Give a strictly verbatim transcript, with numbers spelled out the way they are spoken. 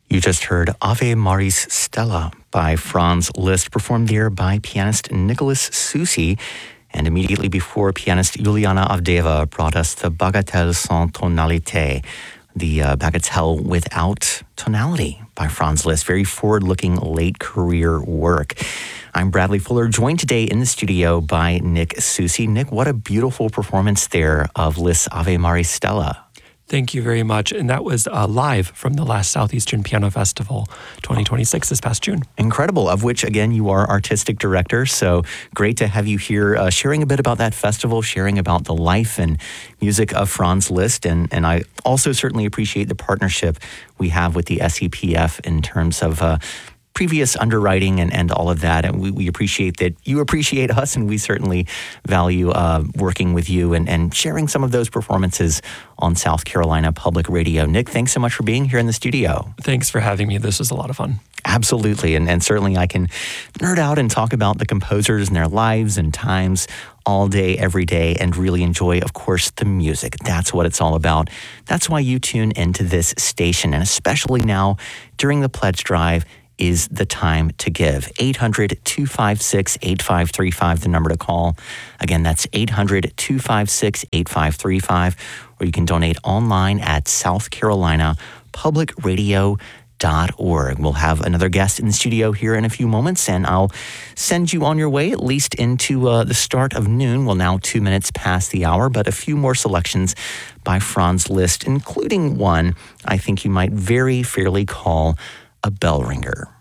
You just heard Ave Maris Stella by Franz Liszt, performed there by pianist Nicholas Soucy. And immediately before, pianist Juliana Avdeva brought us the Bagatelle sans tonalité, the uh, Bagatelle without tonality by Franz Liszt. Very forward-looking late career work. I'm Bradley Fuller, joined today in the studio by Nick Soucy. Nick, what a beautiful performance there of Liszt's Ave Maris Stella. Thank you very much. And that was uh, live from the last Southeastern Piano Festival twenty twenty-six this past June. Incredible, of which, again, you are artistic director. So great to have you here uh, sharing a bit about that festival, sharing about the life and music of Franz Liszt. And, and I also certainly appreciate the partnership we have with the S E P F in terms of uh, previous underwriting and, and all of that. And we, we appreciate that you appreciate us, and we certainly value uh, working with you and, and sharing some of those performances on South Carolina Public Radio. Nick, thanks so much for being here in the studio. Thanks for having me. This was a lot of fun. Absolutely. And, and certainly I can nerd out and talk about the composers and their lives and times all day, every day, and really enjoy, of course, the music. That's what it's all about. That's why you tune into this station, and especially now during the pledge drive is the time to give. eight hundred, two five six, eight five three five, the number to call. Again, that's eight hundred, two five six, eight five three five, or you can donate online at south carolina public radio dot org. We'll have another guest in the studio here in a few moments, and I'll send you on your way at least into uh, the start of noon. Well, now two minutes past the hour, but a few more selections by Franz Liszt, including one I think you might very fairly call a bell ringer.